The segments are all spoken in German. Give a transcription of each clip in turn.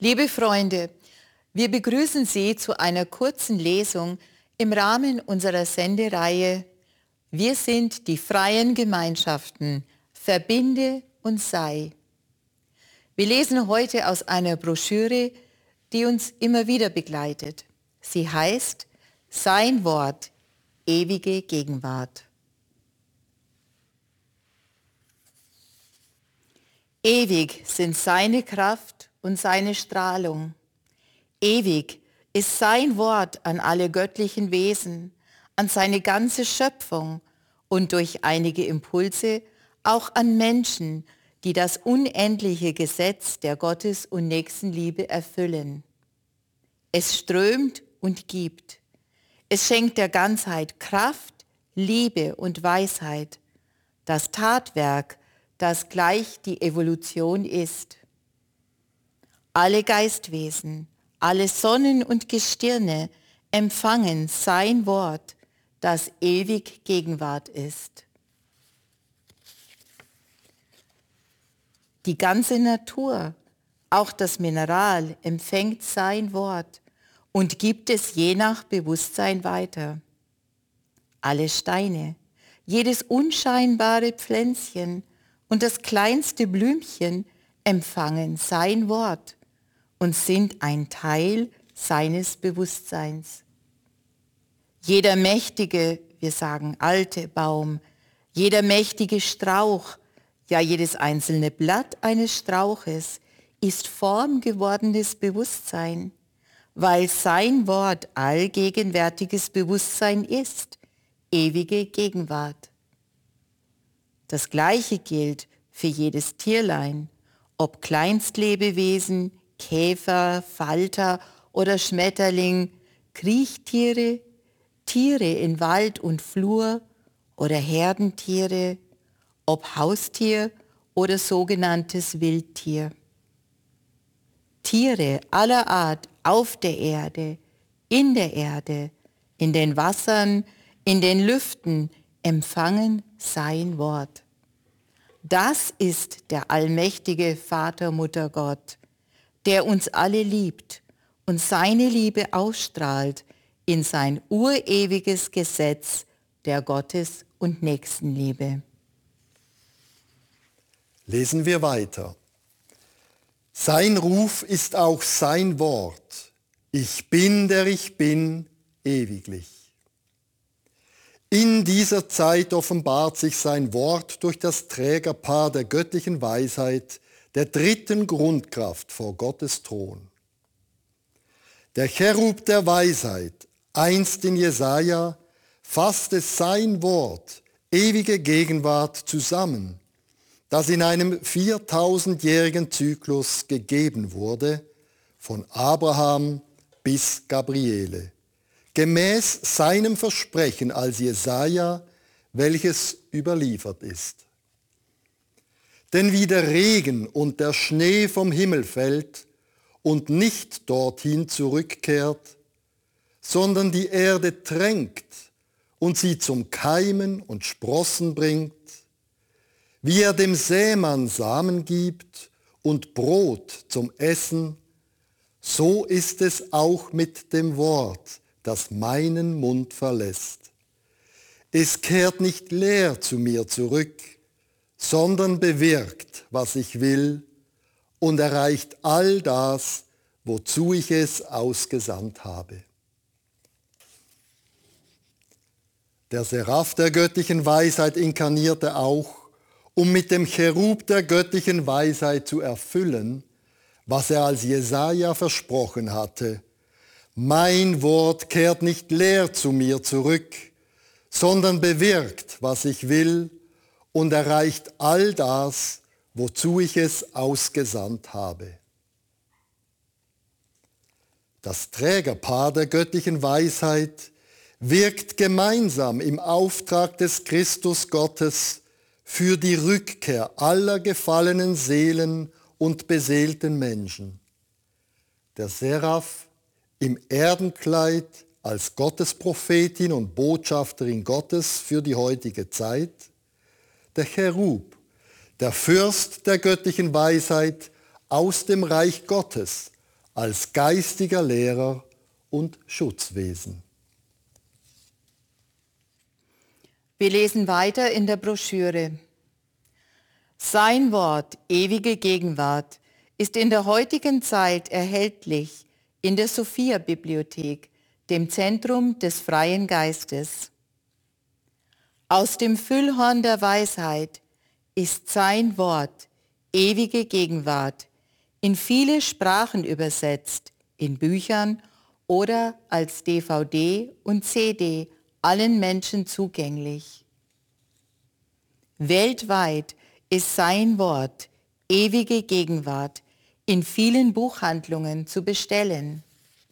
Liebe Freunde, wir begrüßen Sie zu einer kurzen Lesung im Rahmen unserer Sendereihe Wir sind die freien Gemeinschaften, verbinde und sei. Wir lesen heute aus einer Broschüre, die uns immer wieder begleitet. Sie heißt Sein Wort, ewige Gegenwart. Ewig sind seine Kraft und seine Strahlung. Ewig ist sein Wort an alle göttlichen Wesen, an seine ganze Schöpfung und durch einige Impulse auch an Menschen, die das unendliche Gesetz der Gottes- und Nächstenliebe erfüllen. Es strömt und gibt. Es schenkt der Ganzheit Kraft, Liebe und Weisheit. Das Tatwerk, das gleich die Evolution ist. Alle Geistwesen, alle Sonnen und Gestirne empfangen sein Wort, das ewig Gegenwart ist. Die ganze Natur, auch das Mineral, empfängt sein Wort und gibt es je nach Bewusstsein weiter. Alle Steine, jedes unscheinbare Pflänzchen und das kleinste Blümchen empfangen sein Wort und sind ein Teil seines Bewusstseins. Jeder mächtige, wir sagen alte Baum, jeder mächtige Strauch, ja jedes einzelne Blatt eines Strauches ist formgewordenes Bewusstsein, weil sein Wort allgegenwärtiges Bewusstsein ist, ewige Gegenwart. Das Gleiche gilt für jedes Tierlein, ob Kleinstlebewesen, Käfer, Falter oder Schmetterling, Kriechtiere, Tiere in Wald und Flur oder Herdentiere, ob Haustier oder sogenanntes Wildtier. Tiere aller Art auf der Erde, in den Wassern, in den Lüften empfangen sein Wort. Das ist der allmächtige Vater, Mutter Gott, der uns alle liebt und seine Liebe ausstrahlt in sein urewiges Gesetz der Gottes- und Nächstenliebe. Lesen wir weiter. Sein Ruf ist auch sein Wort. Ich bin, der ich bin, ewiglich. In dieser Zeit offenbart sich sein Wort durch das Trägerpaar der göttlichen Weisheit, der dritten Grundkraft vor Gottes Thron. Der Cherub der Weisheit, einst in Jesaja, fasste sein Wort, ewige Gegenwart, zusammen, das in einem 4000-jährigen Zyklus gegeben wurde, von Abraham bis Gabriele, gemäß seinem Versprechen als Jesaja, welches überliefert ist. Denn wie der Regen und der Schnee vom Himmel fällt und nicht dorthin zurückkehrt, sondern die Erde tränkt und sie zum Keimen und Sprossen bringt, wie er dem Sämann Samen gibt und Brot zum Essen, so ist es auch mit dem Wort, das meinen Mund verlässt. Es kehrt nicht leer zu mir zurück, sondern bewirkt, was ich will, und erreicht all das, wozu ich es ausgesandt habe. Der Seraph der göttlichen Weisheit inkarnierte auch, um mit dem Cherub der göttlichen Weisheit zu erfüllen, was er als Jesaja versprochen hatte. Mein Wort kehrt nicht leer zu mir zurück, sondern bewirkt, was ich will, und erreicht all das, wozu ich es ausgesandt habe. Das Trägerpaar der göttlichen Weisheit wirkt gemeinsam im Auftrag des Christus Gottes für die Rückkehr aller gefallenen Seelen und beseelten Menschen. Der Seraph im Erdenkleid als Gottesprophetin und Botschafterin Gottes für die heutige Zeit, der Cherub, der Fürst der göttlichen Weisheit aus dem Reich Gottes als geistiger Lehrer und Schutzwesen. Wir lesen weiter in der Broschüre. Sein Wort, ewige Gegenwart, ist in der heutigen Zeit erhältlich in der Sophia-Bibliothek, dem Zentrum des freien Geistes. Aus dem Füllhorn der Weisheit ist sein Wort, ewige Gegenwart, in viele Sprachen übersetzt, in Büchern oder als DVD und CD allen Menschen zugänglich. Weltweit ist sein Wort, ewige Gegenwart, in vielen Buchhandlungen zu bestellen.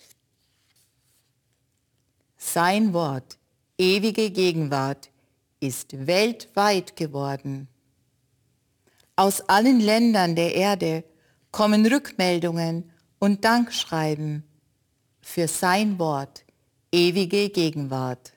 Sein Wort, ewige Gegenwart, ist weltweit geworden. Aus allen Ländern der Erde kommen Rückmeldungen und Dankschreiben für sein Wort, ewige Gegenwart.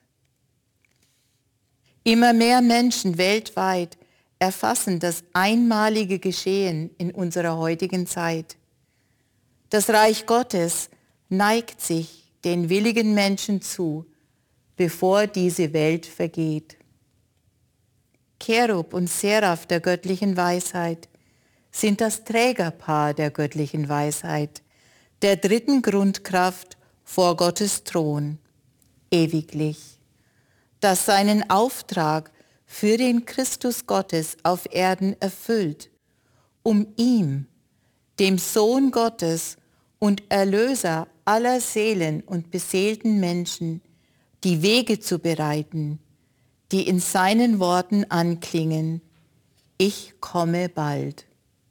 Immer mehr Menschen weltweit erfassen das einmalige Geschehen in unserer heutigen Zeit. Das Reich Gottes neigt sich den willigen Menschen zu, bevor diese Welt vergeht. Cherub und Seraph der göttlichen Weisheit sind das Trägerpaar der göttlichen Weisheit, der dritten Grundkraft vor Gottes Thron, ewiglich, das seinen Auftrag für den Christus Gottes auf Erden erfüllt, um ihm, dem Sohn Gottes und Erlöser aller Seelen und beseelten Menschen, die Wege zu bereiten, die in seinen Worten anklingen: Ich komme bald.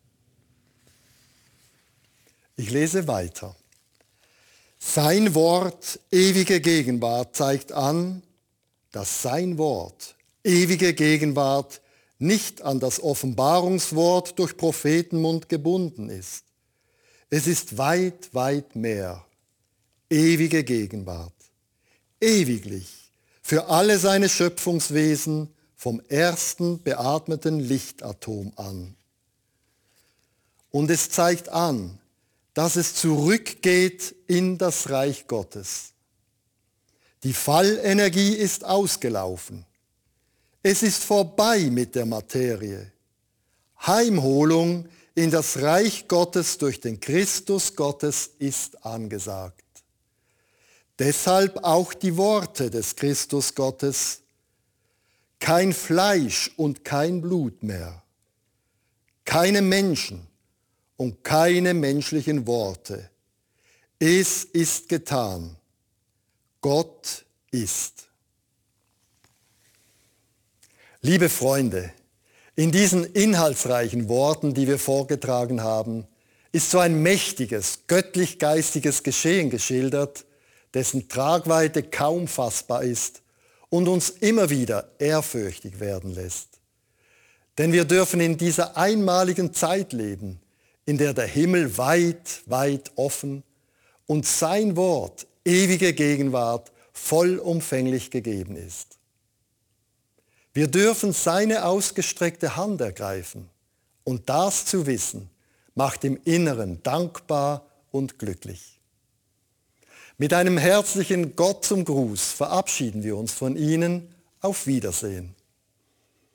Ich lese weiter. Sein Wort, ewige Gegenwart, zeigt an, dass sein Wort, ewige Gegenwart, nicht an das Offenbarungswort durch Prophetenmund gebunden ist. Es ist weit, weit mehr. Ewige Gegenwart. Ewiglich. Für alle seine Schöpfungswesen vom ersten beatmeten Lichtatom an. Und es zeigt an, dass es zurückgeht in das Reich Gottes. Die Fallenergie ist ausgelaufen. Es ist vorbei mit der Materie. Heimholung in das Reich Gottes durch den Christus Gottes ist angesagt. Deshalb auch die Worte des Christus Gottes: Kein Fleisch und kein Blut mehr, keine Menschen und keine menschlichen Worte. Es ist getan. Gott ist. Liebe Freunde, in diesen inhaltsreichen Worten, die wir vorgetragen haben, ist so ein mächtiges, göttlich-geistiges Geschehen geschildert, dessen Tragweite kaum fassbar ist und uns immer wieder ehrfürchtig werden lässt. Denn wir dürfen in dieser einmaligen Zeit leben, in der der Himmel weit, weit offen und sein Wort, ewige Gegenwart, vollumfänglich gegeben ist. Wir dürfen seine ausgestreckte Hand ergreifen, und das zu wissen, macht im Inneren dankbar und glücklich. Mit einem herzlichen Gott zum Gruß verabschieden wir uns von Ihnen. Auf Wiedersehen.